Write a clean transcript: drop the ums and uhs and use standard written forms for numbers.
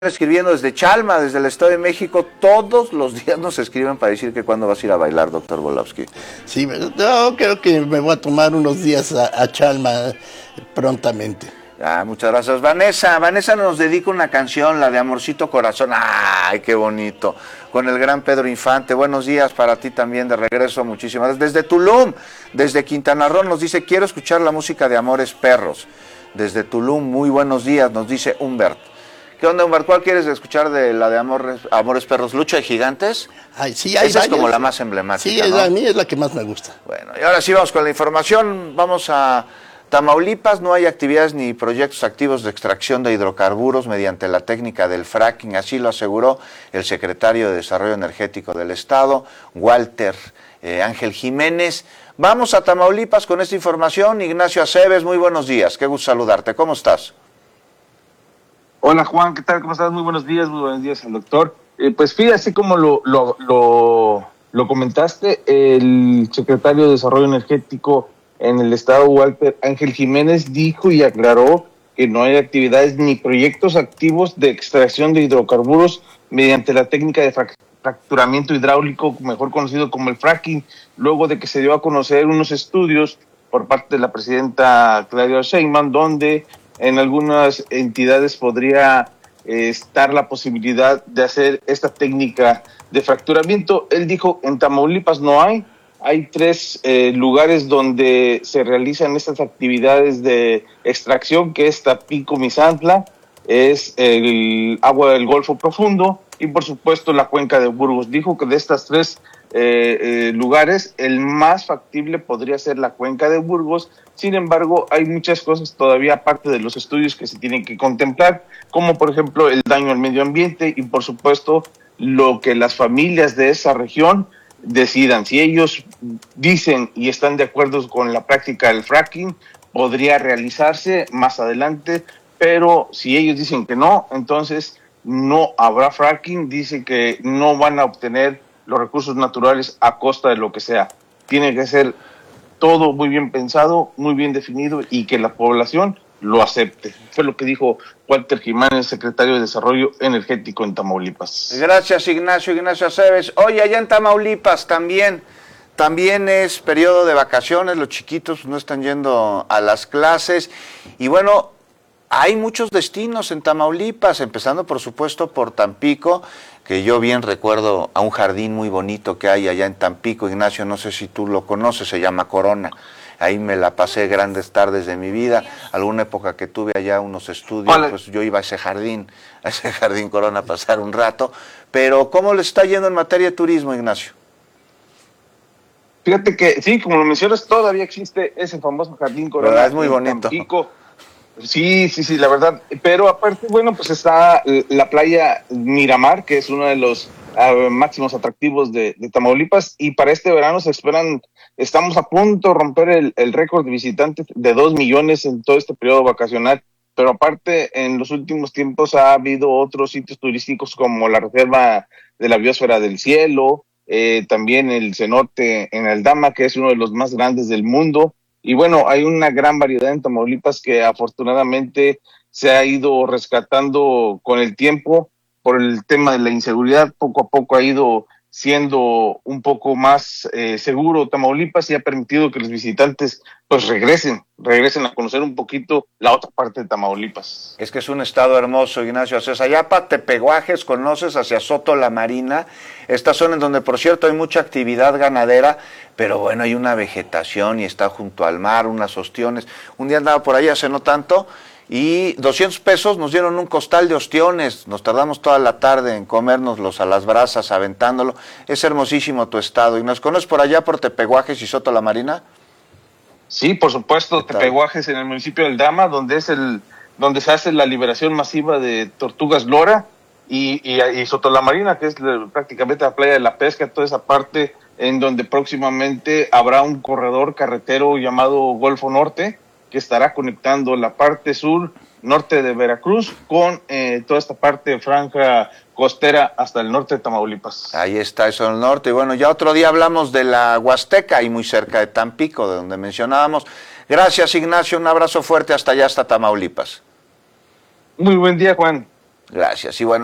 Escribiendo desde Chalma, desde el Estado de México, todos los días nos escriben para decir que cuándo vas a ir a bailar, doctor Volowski. Sí, yo creo que me voy a tomar unos días a Chalma prontamente. Muchas gracias. Vanessa nos dedica una canción, la de Amorcito Corazón. ¡Ay, qué bonito! Con el gran Pedro Infante. Buenos días para ti también, de regreso, muchísimas gracias. Desde Tulum, desde Quintana Roo, nos dice, quiero escuchar la música de Amores Perros. Desde Tulum, muy buenos días, nos dice Humberto. ¿Qué onda, Humberto? ¿Cuál quieres escuchar de la de Amores Perros? ¿Lucha de Gigantes? Ay, sí, hay Esa varias. Es como la más emblemática, Sí, ¿no? A mí es la que más me gusta. Bueno, y ahora sí vamos con la información. Vamos a Tamaulipas. No hay actividades ni proyectos activos de extracción de hidrocarburos mediante la técnica del fracking. Así lo aseguró el secretario de Desarrollo Energético del Estado, Walter Ángel Jiménez. Vamos a Tamaulipas con esta información. Ignacio Aceves, muy buenos días. Qué gusto saludarte. ¿Cómo estás? Hola Juan, ¿qué tal? ¿Cómo estás? Muy buenos días al doctor. Pues fíjate, así como lo comentaste, el secretario de Desarrollo Energético en el estado, Walter Ángel Jiménez, dijo y aclaró que no hay actividades ni proyectos activos de extracción de hidrocarburos mediante la técnica de fracturamiento hidráulico, mejor conocido como el fracking, luego de que se dio a conocer unos estudios por parte de la presidenta Claudia Sheinbaum, donde en algunas entidades podría estar la posibilidad de hacer esta técnica de fracturamiento. Él dijo, en Tamaulipas no hay 3 lugares donde se realizan estas actividades de extracción, que es Tampico, Misantla, es el agua del Golfo Profundo y por supuesto la cuenca de Burgos. Dijo que de estas 3 lugares, el más factible podría ser la cuenca de Burgos. Sin embargo, hay muchas cosas todavía aparte de los estudios que se tienen que contemplar, como por ejemplo el daño al medio ambiente y por supuesto lo que las familias de esa región decidan. Si ellos dicen y están de acuerdo con la práctica del fracking, podría realizarse más adelante, pero si ellos dicen que no, entonces no habrá fracking. Dice que no van a obtener los recursos naturales a costa de lo que sea. Tiene que ser todo muy bien pensado, muy bien definido y que la población lo acepte. Fue lo que dijo Walter Jiménez, secretario de Desarrollo Energético en Tamaulipas. Gracias, Ignacio Aceves. Oye, allá en Tamaulipas también es periodo de vacaciones, los chiquitos no están yendo a las clases y bueno, hay muchos destinos en Tamaulipas, empezando por supuesto por Tampico, que yo bien recuerdo a un jardín muy bonito que hay allá en Tampico, Ignacio, no sé si tú lo conoces, se llama Corona. Ahí me la pasé grandes tardes de mi vida, alguna época que tuve allá unos estudios, pues yo iba a ese jardín Corona a pasar un rato, pero ¿cómo le está yendo en materia de turismo, Ignacio? Fíjate que sí, como lo mencionas, todavía existe ese famoso jardín Corona. Es muy bonito. Tampico. Sí, la verdad, pero aparte, bueno, pues está la playa Miramar, que es uno de los máximos atractivos de Tamaulipas, y para este verano estamos a punto de romper el récord de visitantes de 2 millones en todo este periodo vacacional, pero aparte en los últimos tiempos ha habido otros sitios turísticos como la Reserva de la Biosfera del Cielo, también el cenote en Aldama, que es uno de los más grandes del mundo. Y bueno, hay una gran variedad en Tamaulipas que afortunadamente se ha ido rescatando con el tiempo por el tema de la inseguridad. Poco a poco ha ido siendo un poco más seguro Tamaulipas y ha permitido que los visitantes pues regresen a conocer un poquito la otra parte de Tamaulipas. Es que es un estado hermoso, Ignacio. Hacia allá para Tepehuajes, conoces hacia Soto la Marina, esta zona en donde por cierto hay mucha actividad ganadera, pero bueno, hay una vegetación y está junto al mar, unas ostiones. Un día andaba por ahí hace no tanto y 200 pesos nos dieron un costal de ostiones, nos tardamos toda la tarde en comérnoslos a las brasas, aventándolo. Es hermosísimo tu estado. ¿Y nos conoces por allá, por Tepehuajes y Soto la Marina? Sí, por supuesto, Tepehuajes en el municipio del Dama, donde donde se hace la liberación masiva de tortugas lora, y Soto la Marina, que es prácticamente la playa de la pesca, toda esa parte en donde próximamente habrá un corredor carretero llamado Golfo Norte, que estará conectando la parte norte de Veracruz con toda esta parte franja costera hasta el norte de Tamaulipas. Ahí está eso en el norte. Y bueno, ya otro día hablamos de la Huasteca, ahí muy cerca de Tampico, de donde mencionábamos. Gracias, Ignacio, un abrazo fuerte hasta allá, hasta Tamaulipas. Muy buen día, Juan. Gracias. Y bueno.